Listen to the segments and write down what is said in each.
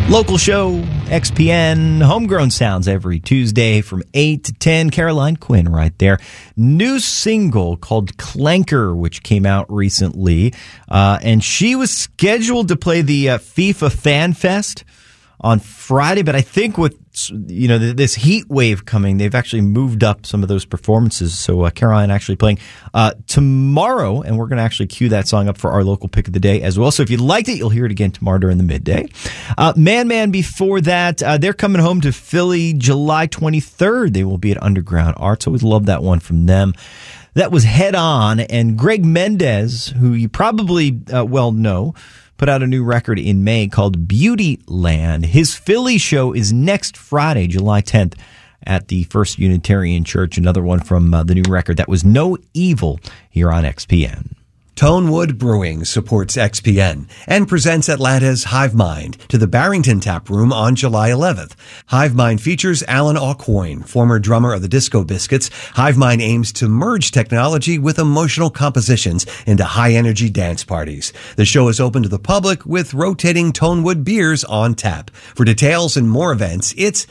Local show, XPN, Homegrown Sounds every Tuesday from 8 to 10. Caroline Quinn right there. New single called Clanker, which came out recently. And she was scheduled to play the FIFA Fan Fest on Friday, but I think with this heat wave coming, they've actually moved up some of those performances. So Caroline actually playing tomorrow, and we're going to actually cue that song up for our local pick of the day as well. So if you liked it, you'll hear it again tomorrow during the midday. Man before that, they're coming home to Philly July 23rd. They will be at Underground Arts. Always love that one from them. That was Head On, and Greg Mendez, who you probably know, put out a new record in May called Beauty Land. His Philly show is next Friday, July 10th, at the First Unitarian Church. Another one from the new record. That was No Evil here on XPN. Tonewood Brewing supports XPN and presents Atlanta's Hive Mind to the Barrington Tap Room on July 11th. Hive Mind features Alan Aucoin, former drummer of the Disco Biscuits. Hive Mind aims to merge technology with emotional compositions into high-energy dance parties. The show is open to the public with rotating Tonewood beers on tap. For details and more events, it's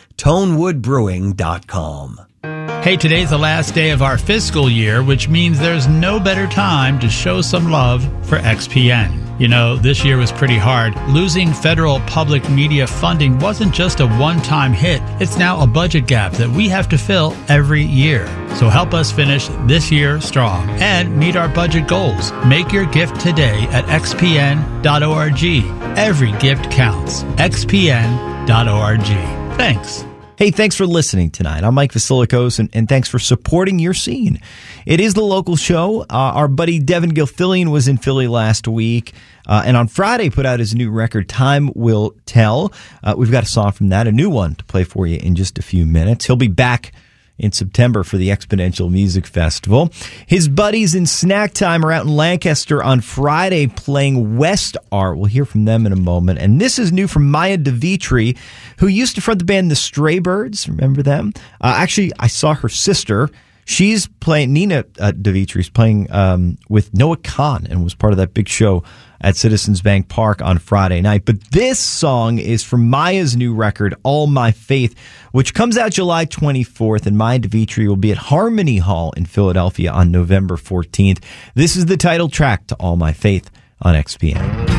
tonewoodbrewing.com. Hey, today's the last day of our fiscal year, which means there's no better time to show some love for XPN. You know, this year was pretty hard. Losing federal public media funding wasn't just a one-time hit. It's now a budget gap that we have to fill every year. So help us finish this year strong and meet our budget goals. Make your gift today at xpn.org. Every gift counts. xpn.org. Thanks. Hey, thanks for listening tonight. I'm Mike Vasilikos, and thanks for supporting your scene. It is the local show. Our buddy Devin Gilfillian was in Philly last week, and on Friday put out his new record, Time Will Tell. We've got a song from that, a new one to play for you in just a few minutes. He'll be back in September for the Exponential Music Festival. His buddies in Snack Time are out in Lancaster on Friday playing West Art. We'll hear from them in a moment. And this is new from Maya DeVitri, who used to front the band The Stray Birds. Remember them? Actually, I saw her sister. She's playing, Nina DeVitri's playing with Noah Kahn and was part of that big show at Citizens Bank Park on Friday night. But this song is from Maya's new record, All My Faith, which comes out July 24th, and Maya DeVitri will be at Harmony Hall in Philadelphia on November 14th. This is the title track to All My Faith on XPN.